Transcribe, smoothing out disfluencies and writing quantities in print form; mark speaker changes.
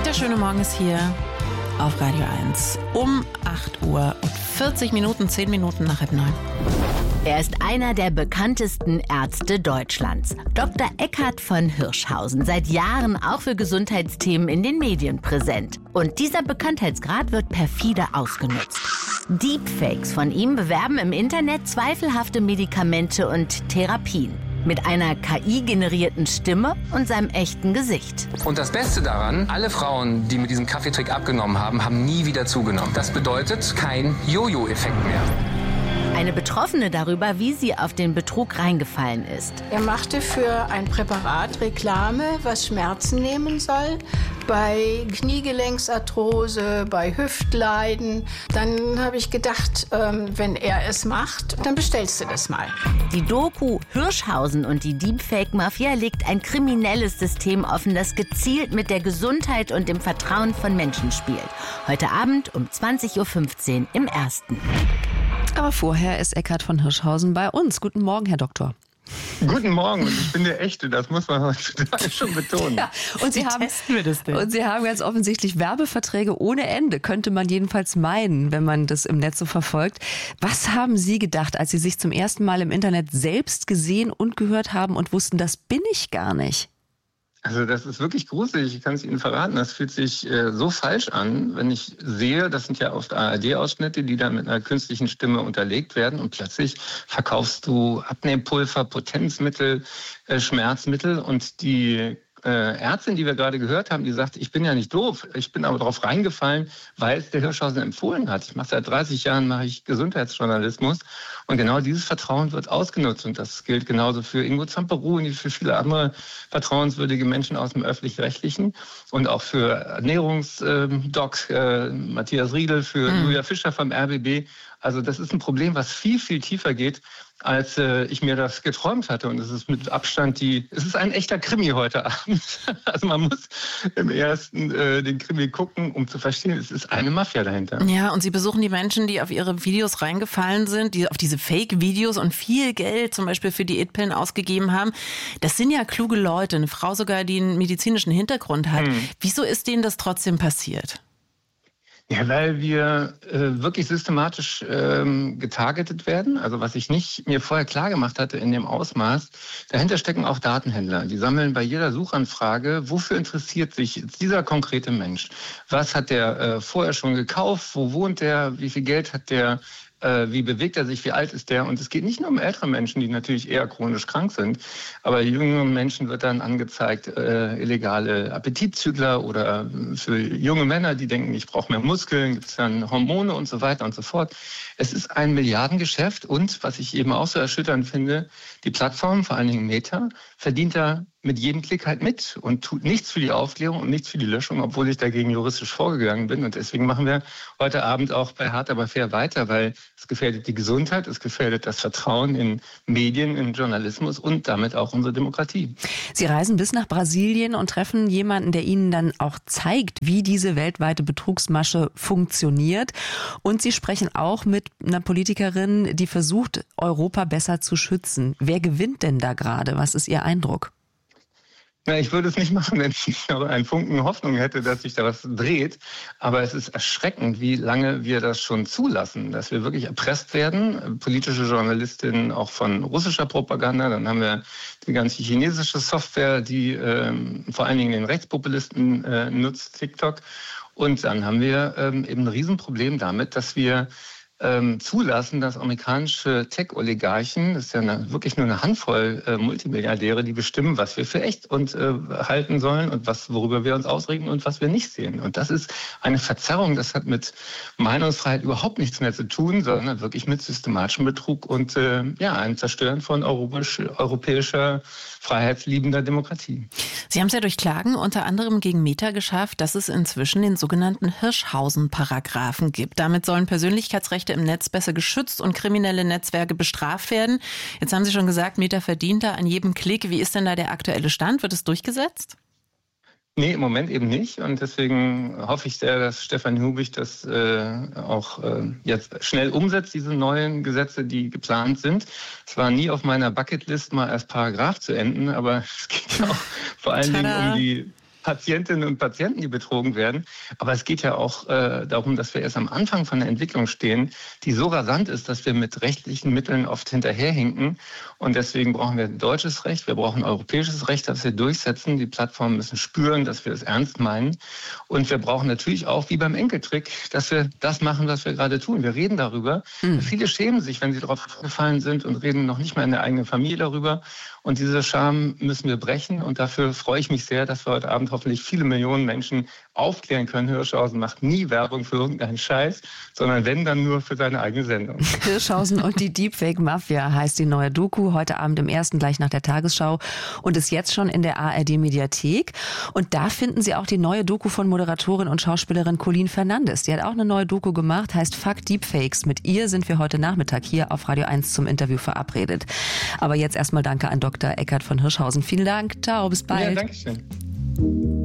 Speaker 1: Der schöne Morgen ist hier auf Radio 1 um 8 Uhr und 40 Minuten, 10 Minuten nach 8:30.
Speaker 2: Er ist einer der bekanntesten Ärzte Deutschlands. Dr. Eckhard von Hirschhausen, seit Jahren auch für Gesundheitsthemen in den Medien präsent. Und dieser Bekanntheitsgrad wird perfide ausgenutzt. Deepfakes von ihm bewerben im Internet zweifelhafte Medikamente und Therapien. Mit einer KI-generierten Stimme und seinem echten Gesicht.
Speaker 3: Und das Beste daran, alle Frauen, die mit diesem Kaffeetrick abgenommen haben, haben nie wieder zugenommen. Das bedeutet kein Jojo-Effekt mehr.
Speaker 2: Eine Betroffene darüber, wie sie auf den Betrug reingefallen ist.
Speaker 4: Er machte für ein Präparat Reklame, was Schmerzen nehmen soll, bei Kniegelenksarthrose, bei Hüftleiden. Dann habe ich gedacht, wenn er es macht, dann bestellst du das mal.
Speaker 2: Die Doku Hirschhausen und die Deepfake-Mafia legt ein kriminelles System offen, das gezielt mit der Gesundheit und dem Vertrauen von Menschen spielt. Heute Abend um 20.15 Uhr im Ersten.
Speaker 1: Aber vorher ist Eckhard von Hirschhausen bei uns. Guten Morgen, Herr Doktor.
Speaker 5: Guten Morgen, und ich bin der Echte, das muss man heutzutage schon betonen.
Speaker 1: Ja, und Sie haben ganz offensichtlich Werbeverträge ohne Ende, könnte man jedenfalls meinen, wenn man das im Netz so verfolgt. Was haben Sie gedacht, als Sie sich zum ersten Mal im Internet selbst gesehen und gehört haben und wussten, das bin ich gar nicht?
Speaker 5: Also das ist wirklich gruselig, ich kann es Ihnen verraten. Das fühlt sich so falsch an, wenn ich sehe, das sind ja oft ARD-Ausschnitte, die dann mit einer künstlichen Stimme unterlegt werden und plötzlich verkaufst du Abnehmpulver, Potenzmittel, Schmerzmittel und die Ärztin, die wir gerade gehört haben, die sagt, ich bin ja nicht doof, ich bin aber darauf reingefallen, weil es der Hirschhausen empfohlen hat. Ich mache seit 30 Jahren Gesundheitsjournalismus und genau dieses Vertrauen wird ausgenutzt und das gilt genauso für Ingo Zamperu und für viele andere vertrauenswürdige Menschen aus dem Öffentlich-Rechtlichen und auch für Ernährungsdoc Matthias Riedel, für Julia Fischer vom RBB. Also das ist ein Problem, was viel, viel tiefer geht, als ich mir das geträumt hatte. Und es ist mit Abstand es ist ein echter Krimi heute Abend. Also man muss im ersten den Krimi gucken, um zu verstehen, es ist eine Mafia dahinter.
Speaker 1: Ja, und Sie besuchen die Menschen, die auf Ihre Videos reingefallen sind, die auf diese Fake-Videos und viel Geld zum Beispiel für Diätpillen ausgegeben haben. Das sind ja kluge Leute, eine Frau sogar, die einen medizinischen Hintergrund hat. Wieso ist denen das trotzdem passiert?
Speaker 5: Ja, weil wir wirklich systematisch getargetet werden. Also was ich nicht mir vorher klar gemacht hatte in dem Ausmaß. Dahinter stecken auch Datenhändler. Die sammeln bei jeder Suchanfrage, wofür interessiert sich dieser konkrete Mensch? Was hat der vorher schon gekauft? Wo wohnt der? Wie viel Geld hat der? Wie bewegt er sich, wie alt ist der? Und es geht nicht nur um ältere Menschen, die natürlich eher chronisch krank sind, aber jüngeren Menschen wird dann angezeigt, illegale Appetitzügler oder für junge Männer, die denken, ich brauche mehr Muskeln, gibt es dann Hormone und so weiter und so fort. Es ist ein Milliardengeschäft und, was ich eben auch so erschütternd finde, die Plattform, vor allen Dingen Meta, verdient da mit jedem Klick halt mit und tut nichts für die Aufklärung und nichts für die Löschung, obwohl ich dagegen juristisch vorgegangen bin. Und deswegen machen wir heute Abend auch bei Hart aber fair weiter, weil es gefährdet die Gesundheit, es gefährdet das Vertrauen in Medien, in Journalismus und damit auch unsere Demokratie.
Speaker 1: Sie reisen bis nach Brasilien und treffen jemanden, der Ihnen dann auch zeigt, wie diese weltweite Betrugsmasche funktioniert. Und Sie sprechen auch mit einer Politikerin, die versucht, Europa besser zu schützen. Wer gewinnt denn da gerade? Was ist Ihr Eindruck?
Speaker 5: Ja, ich würde es nicht machen, wenn ich noch einen Funken Hoffnung hätte, dass sich da was dreht. Aber es ist erschreckend, wie lange wir das schon zulassen, dass wir wirklich erpresst werden. Politische Journalistinnen auch von russischer Propaganda. Dann haben wir die ganze chinesische Software, die vor allen Dingen den Rechtspopulisten nutzt, TikTok. Und dann haben wir eben ein Riesenproblem damit, dass wir zulassen, dass amerikanische Tech-Oligarchen, das ist ja wirklich nur eine Handvoll Multimilliardäre, die bestimmen, was wir für echt und halten sollen und worüber wir uns ausregen und was wir nicht sehen. Und das ist eine Verzerrung, das hat mit Meinungsfreiheit überhaupt nichts mehr zu tun, sondern wirklich mit systematischem Betrug und einem Zerstören von europäischer freiheitsliebender Demokratie.
Speaker 1: Sie haben es ja durch Klagen unter anderem gegen Meta geschafft, dass es inzwischen den sogenannten Hirschhausen-Paragraphen gibt. Damit sollen Persönlichkeitsrechte im Netz besser geschützt und kriminelle Netzwerke bestraft werden. Jetzt haben Sie schon gesagt, Meta verdient da an jedem Klick. Wie ist denn da der aktuelle Stand? Wird es durchgesetzt?
Speaker 5: Nee, im Moment eben nicht. Und deswegen hoffe ich sehr, dass Stefan Hubig das auch jetzt schnell umsetzt, diese neuen Gesetze, die geplant sind. Es war nie auf meiner Bucketlist, mal als Paragraph zu enden, aber es geht ja auch vor allen Dingen um die Patientinnen und Patienten, die betrogen werden. Aber es geht ja auch darum, dass wir erst am Anfang von der Entwicklung stehen, die so rasant ist, dass wir mit rechtlichen Mitteln oft hinterherhinken. Und deswegen brauchen wir deutsches Recht, wir brauchen europäisches Recht, das wir durchsetzen. Die Plattformen müssen spüren, dass wir es ernst meinen. Und wir brauchen natürlich auch, wie beim Enkeltrick, dass wir das machen, was wir gerade tun. Wir reden darüber. Viele schämen sich, wenn sie darauf gefallen sind und reden noch nicht mal in der eigenen Familie darüber. Und diese Scham müssen wir brechen. Und dafür freue ich mich sehr, dass wir heute Abend hoffentlich viele Millionen Menschen aufklären können. Hirschhausen macht nie Werbung für irgendeinen Scheiß, sondern wenn, dann nur für seine eigene Sendung.
Speaker 6: Hirschhausen und die Deepfake-Mafia heißt die neue Doku. Heute Abend im 1. gleich nach der Tagesschau und ist jetzt schon in der ARD-Mediathek. Und da finden Sie auch die neue Doku von Moderatorin und Schauspielerin Colleen Fernandes. Die hat auch eine neue Doku gemacht, heißt Fuck Deepfakes. Mit ihr sind wir heute Nachmittag hier auf Radio 1 zum Interview verabredet. Aber jetzt erstmal danke an Dr. Eckhard von Hirschhausen. Vielen Dank. Ciao, bis bald.
Speaker 5: Ja, danke schön.